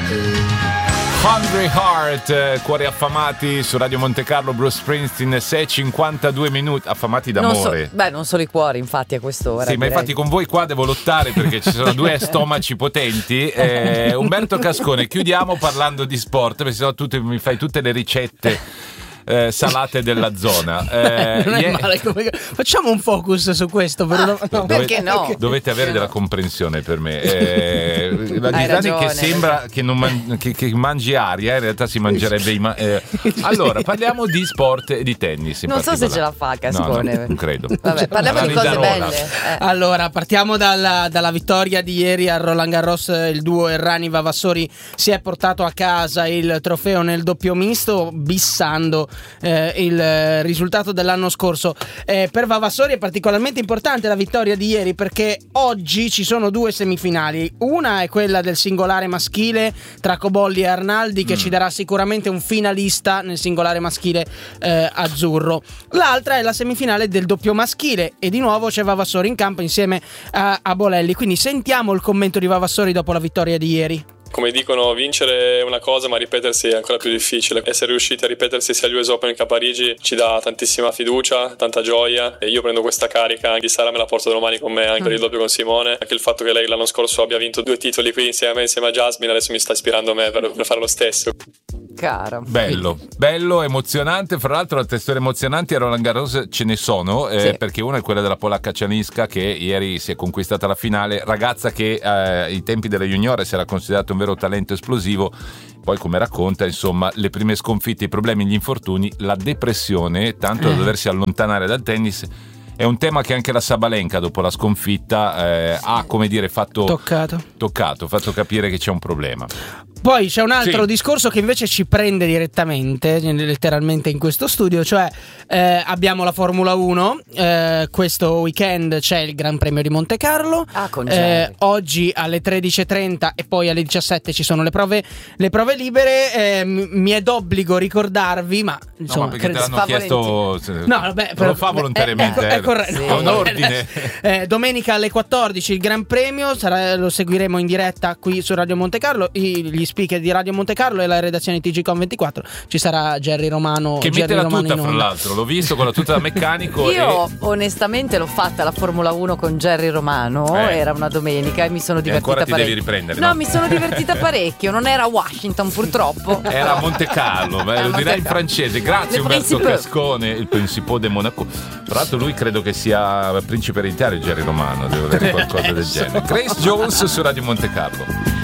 Hungry Heart, cuori affamati su Radio Monte Carlo, Bruce Springsteen, 6:52 minuti, affamati d'amore. Non solo i cuori, infatti, a quest'ora. Sì, ma infatti con voi qua devo lottare perché ci sono due stomaci potenti. Umberto Cascone, chiudiamo parlando di sport, perché sennò tu mi fai tutte le ricette salate della zona. Non è male, facciamo un focus su questo. Perché no? Dovete avere della comprensione per me. La Ghisani che sembra che mangi aria, in realtà si mangerebbe allora, parliamo di sport e di tennis. Non so se ce la fa Cascone. No, non credo. Vabbè, parliamo di cose belle. Allora, partiamo dalla vittoria di ieri al Roland Garros. Il duo Errani Vavassori si è portato a casa il trofeo nel doppio misto, bissando il risultato dell'anno scorso. Per Vavassori è particolarmente importante la vittoria di ieri perché oggi ci sono due semifinali. Una è quella del singolare maschile tra Cobolli e Arnaldi, che ci darà sicuramente un finalista nel singolare maschile azzurro. L'altra è la semifinale del doppio maschile e di nuovo c'è Vavassori in campo insieme a Bolelli. Quindi sentiamo il commento di Vavassori dopo la vittoria di ieri. Come dicono, vincere è una cosa, ma ripetersi è ancora più difficile. Essere riusciti a ripetersi sia agli US Open che a Parigi ci dà tantissima fiducia, tanta gioia, e io prendo questa carica. Di Sara me la porto domani con me anche per il doppio con Simone. Anche il fatto che lei l'anno scorso abbia vinto 2 titoli qui insieme a me, insieme a Jasmine, adesso mi sta ispirando a me per fare lo stesso. Caro. Bello, emozionante. Fra l'altro, le testure emozionanti a Roland Garros ce ne sono, sì. Perché una è quella della polacca Cialinska, che ieri si è conquistata la finale, ragazza che ai tempi delle juniore si era considerata un vero talento esplosivo. Poi, come racconta, insomma, le prime sconfitte, i problemi, gli infortuni, la depressione, tanto da doversi allontanare dal tennis. È un tema che anche la Sabalenka, dopo la sconfitta, ha, come dire, fatto capire che c'è un problema. Poi c'è un altro discorso che invece ci prende direttamente, letteralmente in questo studio, cioè abbiamo la Formula 1, questo weekend c'è il Gran Premio di Monte Carlo, oggi alle 13:30 e poi alle 17 ci sono le prove libere. Mi è d'obbligo ricordarvi, ma insomma, perché te l'hanno chiesto, lo fa volontariamente, è corretto, è un ordine. Domenica alle 14 il Gran Premio, lo seguiremo in diretta qui su Radio Monte Carlo. Gli speaker di Radio Monte Carlo e la redazione TGCOM24, ci sarà Gerry Romano, che mette la tuta, fra l'altro l'ho visto con la tuta da meccanico. Io onestamente l'ho fatta la Formula 1 con Gerry Romano, era una domenica e mi sono divertita ancora parecchio. Devi riprendere, no, mi sono divertita parecchio. Non era a Washington, purtroppo, era a Monte Carlo, lo direi in francese. Grazie Umberto Cascone, il Principaux de Monaco. Tra l'altro lui credo che sia principe ereditario Gerry Romano, deve avere qualcosa del genere. Grace Jones su Radio Monte Carlo.